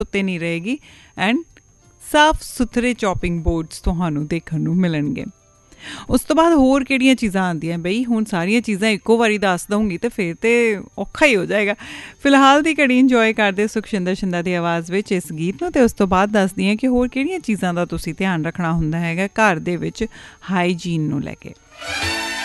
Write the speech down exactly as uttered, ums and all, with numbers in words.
ਉੱਤੇ ਨਹੀਂ ਰਹੇਗੀ ਐਂਡ ਸਾਫ਼ ਸੁਥਰੇ ਚੌਪਿੰਗ ਬੋਰਡਸ ਤੁਹਾਨੂੰ ਦੇਖਣ ਨੂੰ ਮਿਲਣਗੇ। ਉਸ ਤੋਂ ਬਾਅਦ ਹੋਰ ਕਿਹੜੀਆਂ ਚੀਜ਼ਾਂ ਆਉਂਦੀਆਂ ਬਈ, ਹੁਣ ਸਾਰੀਆਂ ਚੀਜ਼ਾਂ ਇੱਕੋ ਵਾਰੀ ਦੱਸ ਦਊਂਗੀ ਤਾਂ ਫਿਰ ਤਾਂ ਔਖਾ ਹੀ ਹੋ ਜਾਏਗਾ। ਫਿਲਹਾਲ ਦੀ ਘੜੀ ਇੰਜੋਏ ਕਰਦੇ ਸੁਖਸ਼ਿੰਦਰ ਸ਼ਿੰਦਾ ਦੀ ਆਵਾਜ਼ ਵਿੱਚ ਇਸ ਗੀਤ ਨੂੰ, ਅਤੇ ਉਸ ਤੋਂ ਬਾਅਦ ਦੱਸਦੀ ਹਾਂ ਕਿ ਹੋਰ ਕਿਹੜੀਆਂ ਚੀਜ਼ਾਂ ਦਾ ਤੁਸੀਂ ਧਿਆਨ ਰੱਖਣਾ ਹੁੰਦਾ ਹੈਗਾ ਘਰ ਦੇ ਵਿੱਚ ਹਾਈਜੀਨ ਨੂੰ ਲੈ ਕੇ।